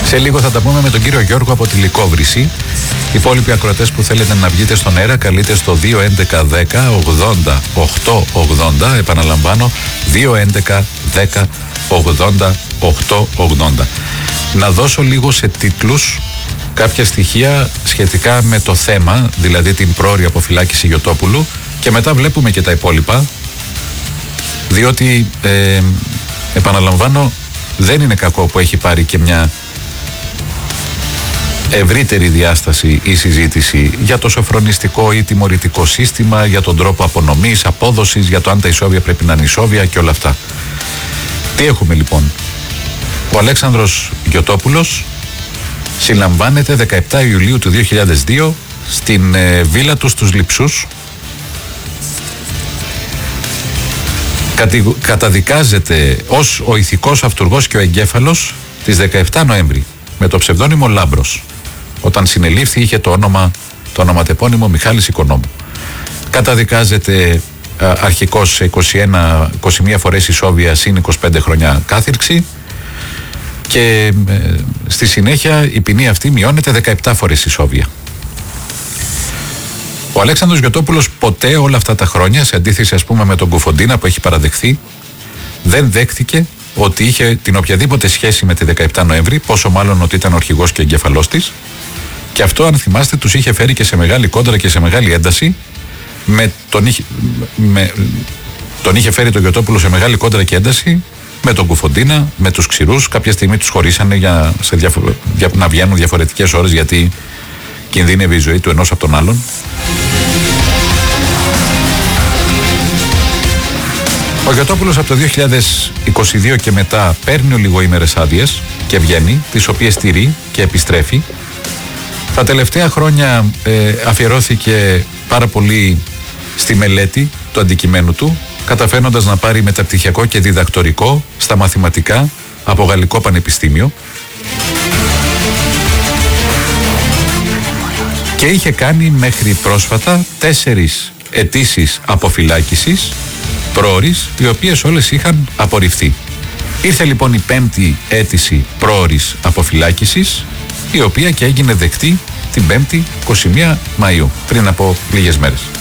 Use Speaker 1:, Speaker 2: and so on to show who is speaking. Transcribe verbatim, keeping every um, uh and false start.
Speaker 1: Σε λίγο θα τα πούμε με τον κύριο Γιώργο από τη Λυκόβρηση. Οι υπόλοιποι ακροατές που θέλετε να βγείτε στον αέρα, καλείτε στο δύο έντεκα δέκα ογδόντα οκτώ ογδόντα. Επαναλαμβάνω, δύο έντεκα δέκα ογδόντα οκτώ ογδόντα. Να δώσω λίγο σε τίτλους κάποια στοιχεία σχετικά με το θέμα, δηλαδή την πρόωρη αποφυλάκηση Γιωτόπουλου, και μετά βλέπουμε και τα υπόλοιπα, διότι ε, επαναλαμβάνω, δεν είναι κακό που έχει πάρει και μια ευρύτερη διάσταση η συζήτηση για το σοφρονιστικό ή τιμωρητικό σύστημα, για τον τρόπο απονομής, απόδοσης, για το αν τα ισόβια πρέπει να είναι ισόβια και όλα αυτά. Τι έχουμε λοιπόν? Ο Αλέξανδρος Γιωτόπουλος συλλαμβάνεται δεκαεπτά Ιουλίου του δύο χιλιάδες δύο στην ε, βίλα του στους Λειψούς. Κατη, καταδικάζεται ως ο ηθικός αυτουργός και ο εγκέφαλος της δεκαεπτά Νοέμβρη με το ψευδόνυμο Λάμπρος. Όταν συνελήφθη είχε το όνομα, το ονοματεπώνυμο Μιχάλης Οικονόμου. Καταδικάζεται α, αρχικώς σε είκοσι ένα, είκοσι μία φορές ισόβια συν είκοσι πέντε χρονιά κάθυρξη και ε, στη συνέχεια η ποινή αυτή μειώνεται δεκαεπτά φορές ισόβια. Ο Αλέξανδρος Γιωτόπουλος ποτέ όλα αυτά τα χρόνια, σε αντίθεση ας πούμε με τον Κουφοντίνα που έχει παραδεχθεί, δεν δέχτηκε ότι είχε την οποιαδήποτε σχέση με τη δεκαεπτά Νοέμβρη, πόσο μάλλον ότι ήταν αρχηγός και εγκεφαλός της, και αυτό, αν θυμάστε, τους είχε φέρει και σε μεγάλη κόντρα και σε μεγάλη ένταση. Με τον, είχε, με, τον είχε φέρει τον Γιωτόπουλο σε μεγάλη κόντρα και ένταση με τον Κουφοντίνα, με τους ξηρούς. Κάποια στιγμή τους χωρίσανε για, σε διαφο, για να βγαίνουν διαφορετικές ώρες, γιατί κινδύνευε η ζωή του ενός από τον άλλον. Ο Γιωτόπουλος από το δύο χιλιάδες είκοσι δύο και μετά παίρνει ολιγοήμερες άδειες και βγαίνει, τις οποίες τηρεί και επιστρέφει. Τα τελευταία χρόνια ε, αφιερώθηκε πάρα πολύ στη μελέτη του αντικειμένου του, καταφέρνοντας να πάρει μεταπτυχιακό και διδακτορικό στα μαθηματικά από Γαλλικό Πανεπιστήμιο, και είχε κάνει μέχρι πρόσφατα τέσσερις αιτήσεις αποφυλάκησης πρόωρης, οι οποίες όλες είχαν απορριφθεί. Ήρθε λοιπόν η πέμπτη αίτηση πρόωρης αποφυλάκησης, η οποία και έγινε δεκτή την πέμπτη είκοσι μία Μαΐου, πριν από λίγες μέρες.